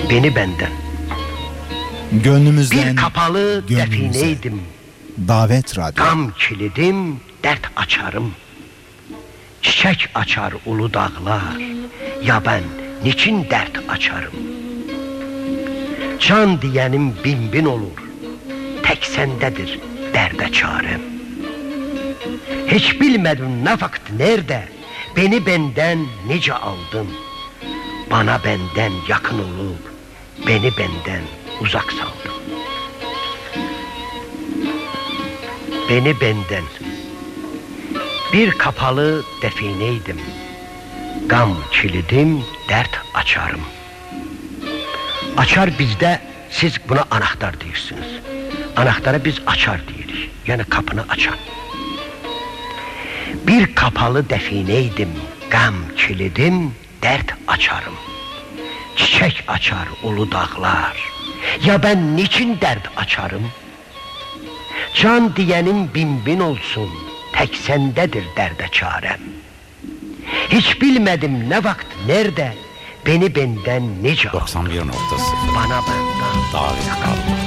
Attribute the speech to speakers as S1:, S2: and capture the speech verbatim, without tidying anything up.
S1: beni benden.
S2: Gönlümüzden
S1: Bir kapalı
S2: gönlümüze.
S1: defineydim.
S2: Davet Radyo.
S1: Gam kilidim, dert açarım. Çiçek açar ulu dağlar. Ya ben niçin dert açarım? Can diyenim bin bin olur. Tek sendedir derde çarem. Hiç bilmedim ne vakit nerede, beni benden nice aldın. Bana benden yakın olup beni benden uzak saldın. Beni benden. Bir kapalı defineydim. Gam kilidim, dert açarım. Açar bizde, siz buna anahtar diyorsunuz. Anahtara biz açar diyoruz. Yani kapını açan. Bir kapalı defineydim. Gam kilidim, dert açarım. Çiçek açar ulu dağlar. Ya ben niçin dert açarım? Can diyenin bin bin olsun. Tek sendedir derde çarem. Hiç bilmedim ne vakit nerede, beni benden nice aldın.
S3: doksan bir nokta sıfır
S1: Bana benden
S3: Davet Radyo.